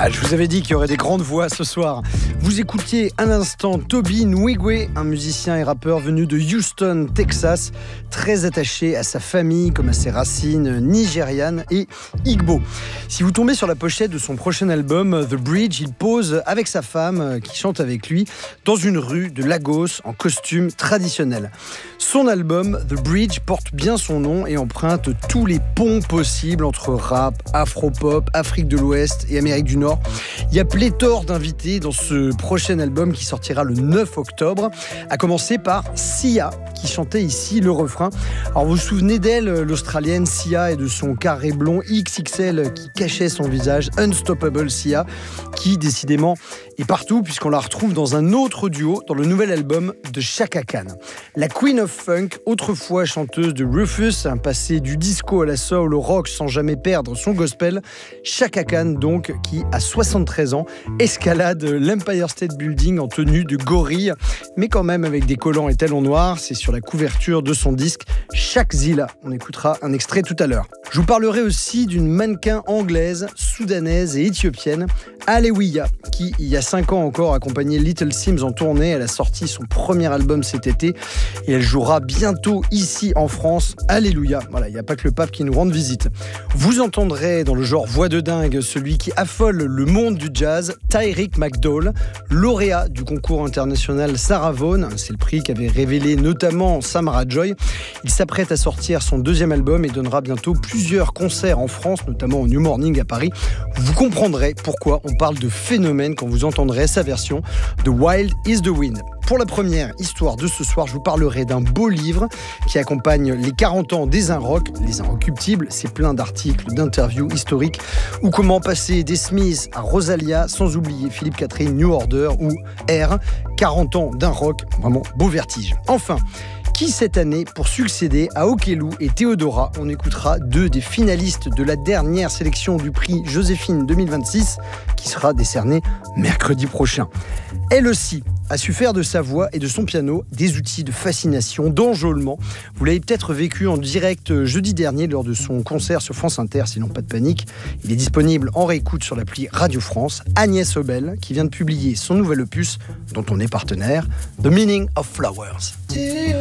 Je vous avais dit qu'il y aurait des grandes voix ce soir. Vous écoutiez à l'instant Toby Nwigwe, un musicien et rappeur venu de Houston, Texas, très attaché à sa famille comme à ses racines nigérianes et Igbo. Si vous tombez sur la pochette de son prochain album, The Bridge, il pose avec sa femme qui chante avec lui dans une rue de Lagos en costume traditionnel. Son album, The Bridge, porte bien son nom et emprunte tous les ponts possibles entre rap, afro-pop, Afrique de l'Ouest et Amérique du Nord. Il y a pléthore d'invités dans ce prochain album qui sortira le 9 octobre, à commencer par Sia, qui chantait ici le refrain. Alors vous vous souvenez d'elle, l'Australienne Sia, et de son carré blond XXL qui cachait son visage, Unstoppable Sia, qui décidément est partout puisqu'on la retrouve dans un autre duo dans le nouvel album de Chaka Khan. La Queen of Funk, autrefois chanteuse de Rufus, un passé du disco à la soul au rock sans jamais perdre son gospel. Chaka Khan donc, qui à 73 ans escalade l'Empire State Building en tenue de gorille, mais quand même avec des collants et talons noirs. C'est sur la couverture de son disque Shakzilla. On écoutera un extrait tout à l'heure. Je vous parlerai aussi d'une mannequin anglaise, soudanaise et éthiopienne, Alewiya, qui il y a 5 ans encore accompagnait Little Sims en tournée. Elle a sorti son premier album cet été et elle jouera bientôt ici en France. Alléluia. Voilà, il n'y a pas que le pape qui nous rende visite. Vous entendrez dans le genre voix de dingue celui qui affole le monde du jazz, Tyrick McDowell, lauréat du concours international Sarah Vaughan. C'est le prix qu'avait révélé notamment Samara Joy. Il s'apprête à sortir son deuxième album et donnera bientôt plusieurs concerts en France, notamment au New Morning à Paris. Vous comprendrez pourquoi on parle de phénomène quand vous entendrez sa version The Wild is the Wind. Pour la première histoire de ce soir, je vous parlerai d'un beau livre qui accompagne les 40 ans des Inrock. Les Inrecuptibles, c'est plein d'articles, d'interviews historiques, ou comment passer des Smiths à Rosalia, sans oublier Philippe Catherine, New Order ou R. 40 ans d'Inrock, vraiment beau vertige. Enfin, qui cette année pour succéder à Okello et Théodora? On écoutera 2 des finalistes de la dernière sélection du prix Joséphine 2026 qui sera décerné mercredi prochain. Elle aussi a su faire de sa voix et de son piano des outils de fascination, d'enjôlement. Vous l'avez peut-être vécu en direct jeudi dernier lors de son concert sur France Inter, sinon pas de panique. Il est disponible en réécoute sur l'appli Radio France. Agnès Obel, qui vient de publier son nouvel opus, dont on est partenaire, The Meaning of Flowers.